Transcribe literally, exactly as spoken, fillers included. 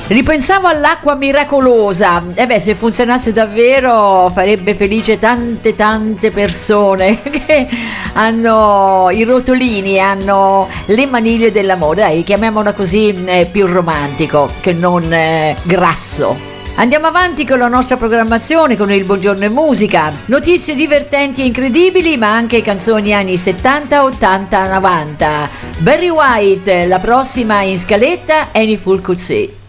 Ripensavo all'acqua miracolosa, e beh, se funzionasse davvero farebbe felice tante tante persone che hanno i rotolini, hanno le maniglie dell'amore, dai, chiamiamola così, eh, più romantico che non eh, grasso. Andiamo avanti con la nostra programmazione, con il Buongiorno e Musica, notizie divertenti e incredibili, ma anche canzoni anni settanta, ottanta, novanta. Barry White, la prossima in scaletta, Any Fool Could See.